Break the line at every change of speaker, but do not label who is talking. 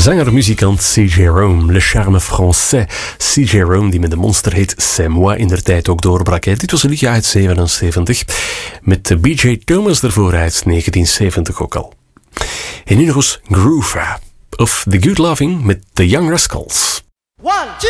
Zanger-muzikant C.J. Rome, Le Charme Français. C.J. Rome, die met de monsterhit C'est Moi in der tijd ook doorbrak. Dit was een liedje uit 77, met B.J. Thomas ervoor uit 1970 ook al. En nu nog eens Groove of The Good Loving met The Young Rascals.
1, 2